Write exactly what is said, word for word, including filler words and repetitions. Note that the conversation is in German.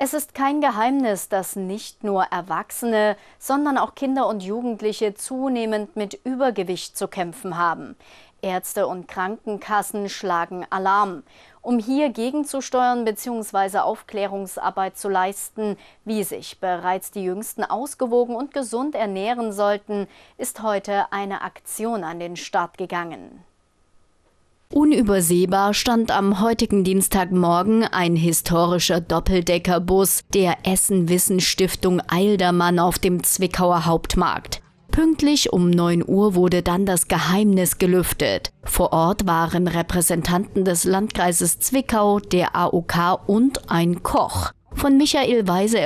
Es ist kein Geheimnis, dass nicht nur Erwachsene, sondern auch Kinder und Jugendliche zunehmend mit Übergewicht zu kämpfen haben. Ärzte und Krankenkassen schlagen Alarm. Um hier gegenzusteuern bzw. Aufklärungsarbeit zu leisten, wie sich bereits die Jüngsten ausgewogen und gesund ernähren sollten, ist heute eine Aktion an den Start gegangen. Unübersehbar stand am heutigen Dienstagmorgen ein historischer Doppeldeckerbus der Essen-Wissen-Stiftung Eildermann auf dem Zwickauer Hauptmarkt. Pünktlich um neun Uhr wurde dann das Geheimnis gelüftet. Vor Ort waren Repräsentanten des Landkreises Zwickau, der A O K und ein Koch. Von Michael Weise